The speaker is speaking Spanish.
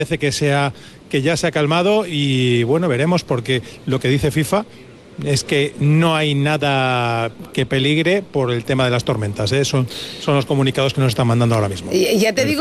Parece que ya se ha calmado y bueno, veremos, porque lo que dice FIFA es que no hay nada que peligre por el tema de las tormentas, ¿eh? Son los comunicados que nos están mandando ahora mismo. Ya te digo